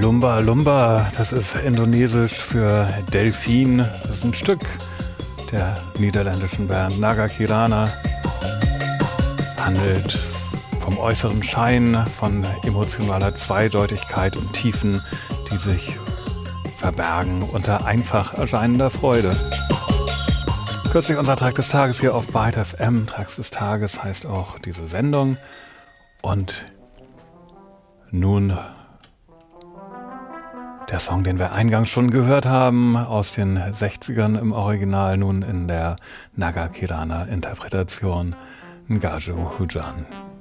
Lumba Lumba, das ist indonesisch für Delfin. Das ist ein Stück der niederländischen Band Naga Kirana. Handelt vom äußeren Schein, von emotionaler Zweideutigkeit und Tiefen, die sich verbergen unter einfach erscheinender Freude. Kürzlich unser Track des Tages hier auf Byte FM. Tracks des Tages heißt auch diese Sendung. Und nun der Song, den wir eingangs schon gehört haben, aus den 60ern im Original, nun in der Naga Kirana Interpretation, Ngaju Hujan.